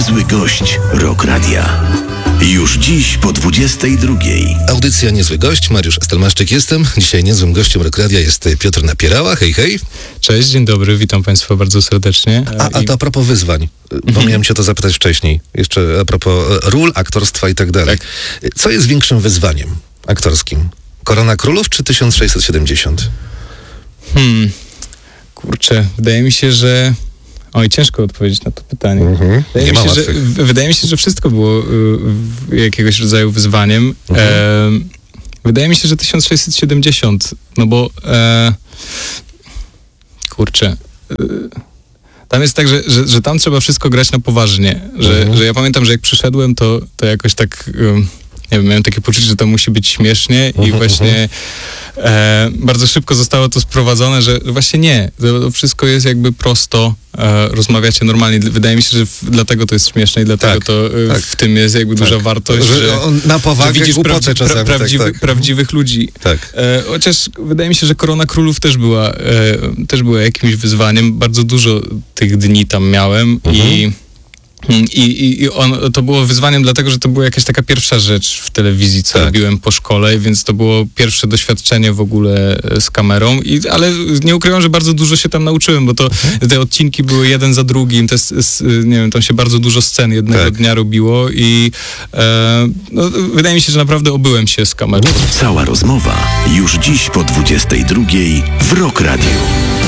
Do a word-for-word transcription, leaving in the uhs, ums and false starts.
Niezły gość Rock Radia. Już dziś po dwudziestej drugiej. Audycja Niezły Gość, Mariusz Stelmaszczyk jestem. Dzisiaj niezłym gościem Rock Radia jest Piotr Napierała. Hej, hej. Cześć, dzień dobry, witam Państwa bardzo serdecznie. A, a to a propos wyzwań, bo miałem cię o to zapytać wcześniej. Jeszcze a propos ról, aktorstwa i tak dalej. Co jest większym wyzwaniem aktorskim? Korona Królów czy tysiąc sześćset siedemdziesiąt? Hmm, kurczę, wydaje mi się, że... Oj, ciężko odpowiedzieć na to pytanie. Mhm. Wydaje, Nie mi ma się, że, łatwych. w- wydaje mi się, że wszystko było y, jakiegoś rodzaju wyzwaniem. Mhm. E, wydaje mi się, że tysiąc sześćset siedemdziesiąt, no bo e, kurczę... Y, Tam jest tak, że, że, że tam trzeba wszystko grać na poważnie. Że, Mhm. że ja pamiętam, że jak przyszedłem, to, to jakoś tak, ym, nie wiem, miałem takie poczucie, że to musi być śmiesznie i Mhm, właśnie e, bardzo szybko zostało to sprowadzone, że właśnie nie. To, to wszystko jest jakby prosto, e, rozmawiacie normalnie. Wydaje mi się, że w, dlatego to jest śmieszne i dlatego Tak, to y, tak. w tym jest jakby duża wartość, że, że, on na powagę, że widzisz głupotę prawdzi- czasami. pra, prawdziwy, tak, tak. prawdziwych ludzi. Tak. E, chociaż wydaje mi się, że Korona Królów też była, e, też była jakimś wyzwaniem. Bardzo dużo tych dni tam miałem i, i, i, i on, to było wyzwaniem dlatego, że to była jakaś taka pierwsza rzecz w telewizji, co Tak. robiłem po szkole, więc to było pierwsze doświadczenie w ogóle e, z kamerą. I, ale nie ukrywam, że bardzo dużo się tam nauczyłem, bo to te odcinki były jeden za drugim, te, s- s- nie wiem, tam się bardzo dużo scen jednego Tak. dnia robiło i e, no, wydaje mi się, że naprawdę obyłem się z kamerą. Cała rozmowa już dziś po dwudziestej drugiej w Rock Radiu.